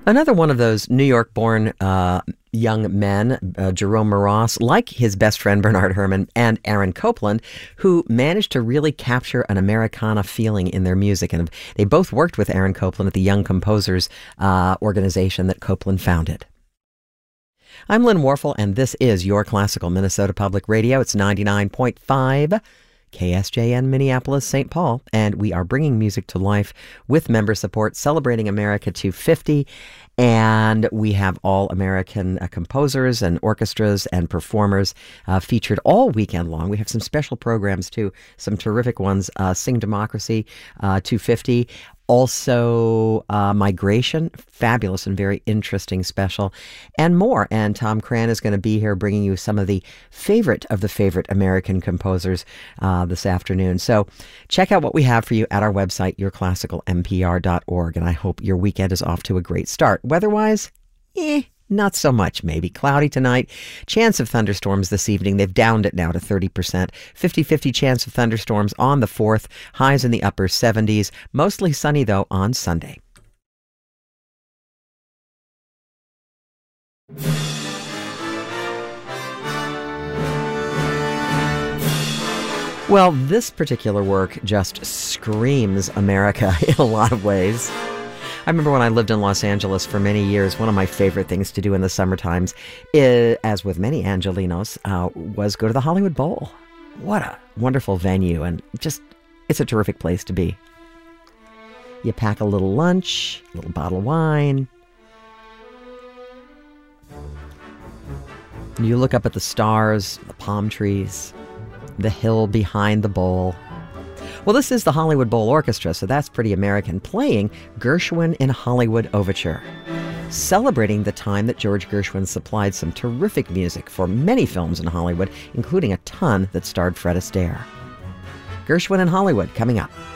Another one of those New York-born young men, Jerome Moross, like his best friend Bernard Herrmann and Aaron Copland, who managed to really capture an Americana feeling in their music. And they both worked with Aaron Copland at the Young Composers organization that Copland founded. I'm Lynn Warfel, and this is Your Classical Minnesota Public Radio. It's 99.5 KSJN Minneapolis, St. Paul, and we are bringing music to life with member support, celebrating America 250, and we have all American composers and orchestras and performers featured all weekend long. We have some special programs too, some terrific ones, Sing Democracy 250, also Migration, fabulous and very interesting special, and more. And Tom Cran is going to be here bringing you some of the favorite American composers this afternoon. So check out what we have for you at our website, yourclassicalmpr.org, and I hope your weekend is off to a great start. Weather-wise, not so much, maybe. Cloudy tonight. Chance of thunderstorms this evening. They've downed it now to 30%. 50-50 chance of thunderstorms on the 4th. Highs in the upper 70s. Mostly sunny, though, on Sunday. Well, this particular work just screams America in a lot of ways. I remember when I lived in Los Angeles for many years, one of my favorite things to do in the summer times, as with many Angelinos, was go to the Hollywood Bowl. What a wonderful venue, and just, it's a terrific place to be. You pack a little lunch, a little bottle of wine. You look up at the stars, the palm trees, the hill behind the bowl. Well, this is the Hollywood Bowl Orchestra, so that's pretty American, playing Gershwin in Hollywood Overture, celebrating the time that George Gershwin supplied some terrific music for many films in Hollywood, including a ton that starred Fred Astaire. Gershwin in Hollywood, coming up.